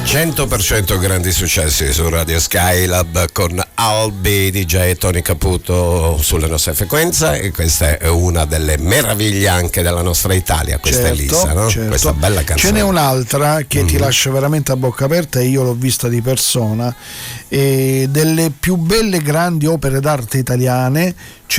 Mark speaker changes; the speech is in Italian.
Speaker 1: 100% grandi successi su Radio Skylab con Albi, DJ Tony Caputo sulla nostra frequenza, e questa è una delle meraviglie anche della nostra Italia, questa è Lisa, no?
Speaker 2: Certo.
Speaker 1: Questa bella canzone.
Speaker 2: Ce n'è un'altra che ti lascia veramente a bocca aperta, e io l'ho vista di persona, e delle più belle grandi opere d'arte italiane